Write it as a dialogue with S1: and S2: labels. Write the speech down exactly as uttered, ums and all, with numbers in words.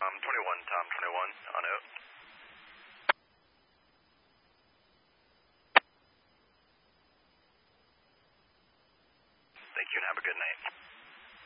S1: Um, twenty-one, Tom twenty-one, on out. Thank you and have a good night.